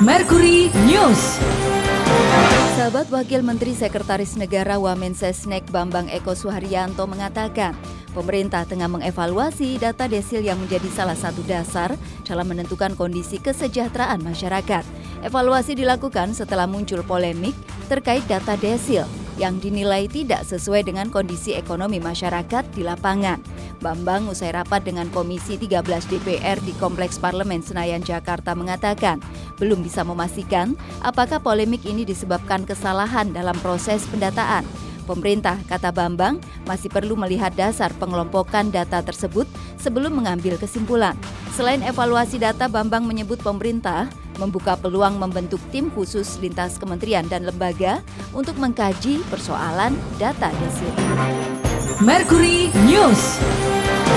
Mercury News. Sahabat Wakil Menteri Sekretaris Negara Wamensesnek Bambang Eko Suharyanto mengatakan, pemerintah tengah mengevaluasi data desil yang menjadi salah satu dasar dalam menentukan kondisi kesejahteraan masyarakat. Evaluasi dilakukan setelah muncul polemik terkait data desil yang dinilai tidak sesuai dengan kondisi ekonomi masyarakat di lapangan. Bambang usai rapat dengan Komisi 13 DPR di Kompleks Parlemen Senayan, Jakarta mengatakan belum bisa memastikan apakah polemik ini disebabkan kesalahan dalam proses pendataan. Pemerintah, kata Bambang, masih perlu melihat dasar pengelompokan data tersebut sebelum mengambil kesimpulan. Selain evaluasi data, Bambang menyebut pemerintah membuka peluang membentuk tim khusus lintas kementerian dan lembaga untuk mengkaji persoalan data desil. Mercury News.